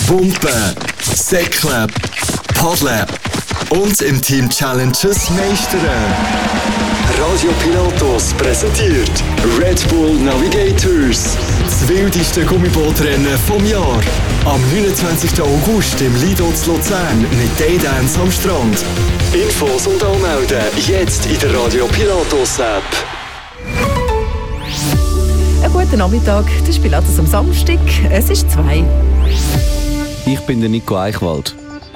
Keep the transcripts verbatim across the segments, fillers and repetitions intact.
Wumpen, Säckle, Paddeln und im Team Challenges meistern. Radio Pilatus präsentiert Red Bull Navigators. Das wildeste Gummibootrennen vom Jahr. Am neunundzwanzigsten August im Lido zu Luzern mit Daydance am Strand. Infos und Anmelden jetzt in der Radio Pilatus App. Einen guten Nachmittag, das ist Pilatus am Samstag. Es ist zwei. Ich bin der Nico Eichwald.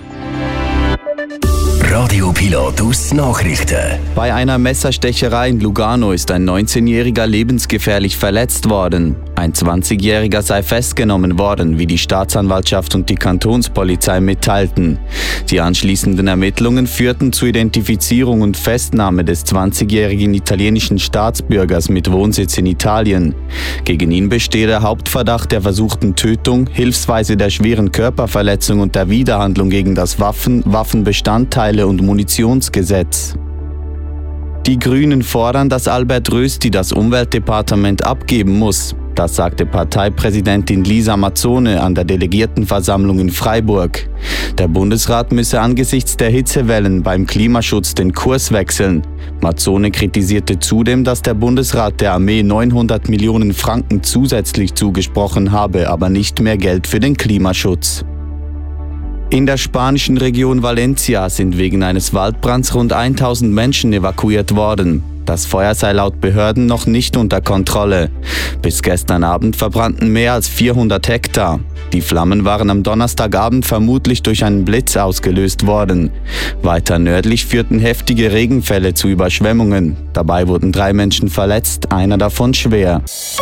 Radio Pilatus Nachrichten. Bei einer Messerstecherei in Lugano ist ein neunzehnjähriger lebensgefährlich verletzt worden. Ein zwanzigjähriger sei festgenommen worden, wie die Staatsanwaltschaft und die Kantonspolizei mitteilten. Die anschließenden Ermittlungen führten zur Identifizierung und Festnahme des zwanzigjährigen italienischen Staatsbürgers mit Wohnsitz in Italien. Gegen ihn bestehe der Hauptverdacht der versuchten Tötung, hilfsweise der schweren Körperverletzung und der Widerhandlung gegen das Waffen-, Waffenbestandteile und Munitionsgesetz. Die Grünen fordern, dass Albert Rösti das Umweltdepartement abgeben muss. Das sagte Parteipräsidentin Lisa Mazzone an der Delegiertenversammlung in Freiburg. Der Bundesrat müsse angesichts der Hitzewellen beim Klimaschutz den Kurs wechseln. Mazzone kritisierte zudem, dass der Bundesrat der Armee neunhundert Millionen Franken zusätzlich zugesprochen habe, aber nicht mehr Geld für den Klimaschutz. In der spanischen Region Valencia sind wegen eines Waldbrands rund tausend Menschen evakuiert worden. Das Feuer sei laut Behörden noch nicht unter Kontrolle. Bis gestern Abend verbrannten mehr als vierhundert Hektar. Die Flammen waren am Donnerstagabend vermutlich durch einen Blitz ausgelöst worden. Weiter nördlich führten heftige Regenfälle zu Überschwemmungen. Dabei wurden drei Menschen verletzt, einer davon schwer.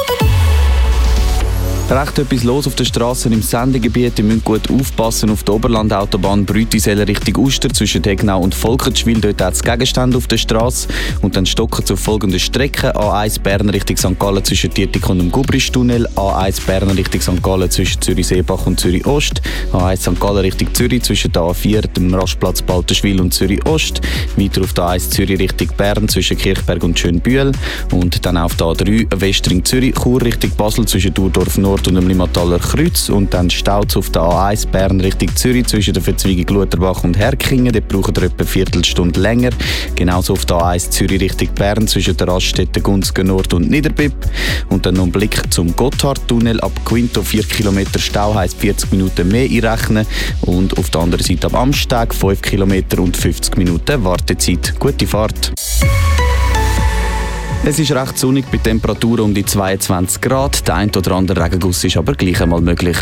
Recht etwas los auf den Strassen im Sendegebiet. Ihr müsst gut aufpassen auf der Oberlandautobahn Brütisel Richtung Uster zwischen Tegnau und Volkertschwil. Dort hat es Gegenstände auf der Strasse. Und dann stocken zu folgenden Strecken. A eins Bern Richtung Sankt Gallen zwischen Dietik und dem Gubristunnel. A eins Bern Richtung Sankt Gallen zwischen Zürich-Seebach und Zürich-Ost. A eins Sankt Gallen Richtung Zürich zwischen der A vier, dem Rastplatz Baltenschwil und Zürich-Ost. Weiter auf der A eins Zürich Richtung Bern zwischen Kirchberg und Schönbühl. Und dann auf der A drei Westring Zürich, Chur Richtung Basel zwischen Thurdorf Nord und dem Limmataler Kreuz und dann staut auf der A eins Bern Richtung Zürich zwischen der Verzweigung Lutherbach und Herkingen. Dort braucht ihr etwa eine Viertelstunde länger. Genauso auf der A eins Zürich Richtung Bern zwischen der Raststätte Gunzgen Nord und Niederbipp. Und dann noch ein Blick zum Gotthardtunnel. Ab Quinto vier Kilometer Stau heisst vierzig Minuten mehr einrechnen. Und auf der anderen Seite ab Amsteg fünf Kilometer und fünfzig Minuten Wartezeit. Gute Fahrt! Es ist recht sonnig bei Temperaturen um die zweiundzwanzig Grad. Der ein oder andere Regenguss ist aber gleich einmal möglich.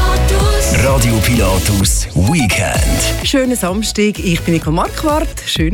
Radio Pilatus Weekend. Schönen Samstag, ich bin Nico Marquardt. Schön